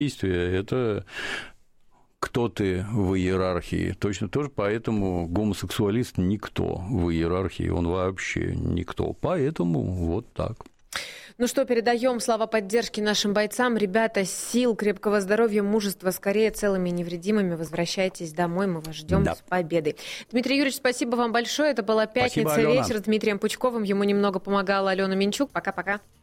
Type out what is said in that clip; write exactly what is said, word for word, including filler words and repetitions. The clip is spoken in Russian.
действия – это кто ты в иерархии. Точно тоже поэтому гомосексуалист – никто в иерархии, он вообще никто. Поэтому вот так. Ну что, передаем слова поддержки нашим бойцам. Ребята, сил, крепкого здоровья, мужества, скорее целыми и невредимыми. Возвращайтесь домой, мы вас ждем да. с победой. Дмитрий Юрьевич, спасибо вам большое. Это была «Пятница», спасибо, вечер с Дмитрием Пучковым. Ему немного помогала Алена Минчук. Пока-пока.